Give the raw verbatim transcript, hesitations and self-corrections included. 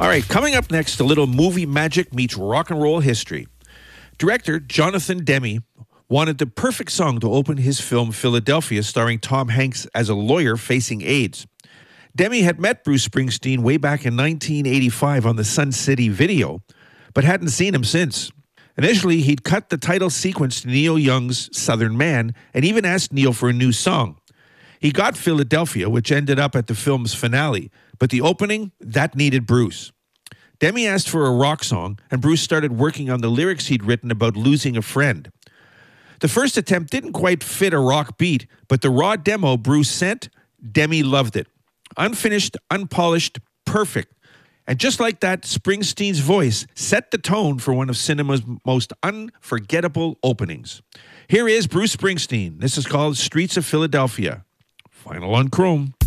All right, coming up next, a little movie magic meets rock and roll history. Director Jonathan Demme wanted the perfect song to open his film Philadelphia, starring Tom Hanks as a lawyer facing AIDS. Demme had met Bruce Springsteen way back in nineteen eighty-five on the Sun City video, but hadn't seen him since. Initially, he'd cut the title sequence to Neil Young's Southern Man and even asked Neil for a new song. He got Philadelphia, which ended up at the film's finale, but the opening, that needed Bruce. Demme asked for a rock song, and Bruce started working on the lyrics he'd written about losing a friend. The first attempt didn't quite fit a rock beat, but the raw demo Bruce sent, Demme loved it. Unfinished, unpolished, perfect. And just like that, Springsteen's voice set the tone for one of cinema's most unforgettable openings. Here is Bruce Springsteen. This is called Streets of Philadelphia. Final on Chrome.